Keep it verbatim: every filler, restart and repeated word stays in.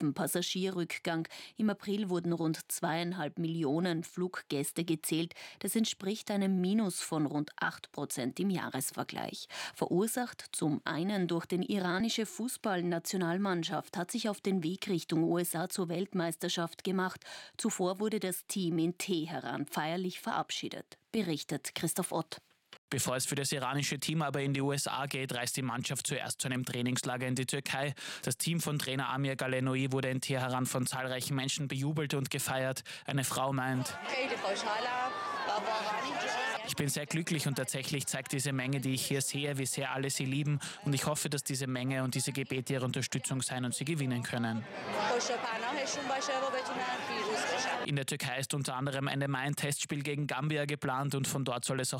massiven Passagierrückgang. Im April wurden rund zweieinhalb Millionen Fluggäste gezählt. Das entspricht einem Minus von rund acht Prozent im Jahresvergleich. Verursacht zum einen durch den iranische Fußballnationalmannschaft hat sich auf den Weg Richtung U S A zur Weltmeisterschaft gemacht. Zuvor wurde das Team in Teheran feierlich verabschiedet, berichtet Christoph Ott. Bevor es für das iranische Team aber in die U S A geht, reist die Mannschaft zuerst zu einem Trainingslager in die Türkei. Das Team von Trainer Amir Galenoui wurde in Teheran von zahlreichen Menschen bejubelt und gefeiert. Eine Frau meint: Ich bin sehr glücklich und tatsächlich zeigt diese Menge, die ich hier sehe, wie sehr alle sie lieben. Und ich hoffe, dass diese Menge und diese Gebete ihre Unterstützung sein und sie gewinnen können. In der Türkei ist unter anderem ein Mai ein Testspiel gegen Gambia geplant und von dort soll es auch